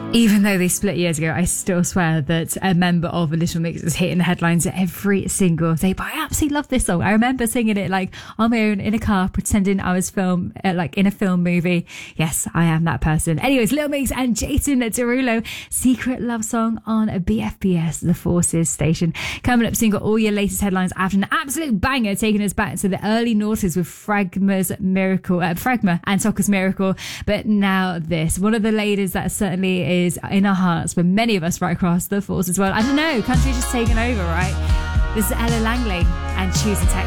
Even though they split years ago, I still swear that a member of a Little Mix is hitting the headlines every single day. But I absolutely love this song. I remember singing it like on my own in a car, pretending I was like in a film movie. Yes, I am that person. Anyways, Little Mix and Jason Derulo, Secret Love Song on BFBS, the Forces station. Coming up soon, got all your latest headlines after an absolute banger, taking us back to the early noughties with Fragma and Soccer's Miracle. But now this, one of the ladies that certainly is in our hearts for many of us right across the Forces world. I don't know, country's just taken over, right? This is Ella Langley and Choose a Text.